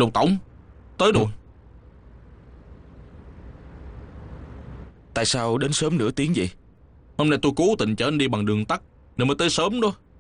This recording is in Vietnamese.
Lục tổng, tới rồi. Tại sao đến sớm nửa tiếng vậy? Hôm nay tôi cố tình chở anh đi bằng đường tắt nên mới tới sớm đó.